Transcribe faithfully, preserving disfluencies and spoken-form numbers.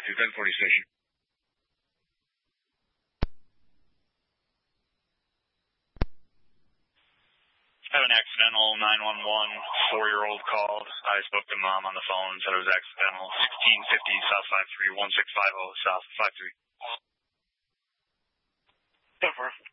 forty-two, ten forty station. I have an accidental nine one one, four-year-old called. I spoke to mom on the phone, said it was accidental. sixteen fifty South five three, one six five zero South five three. ten four.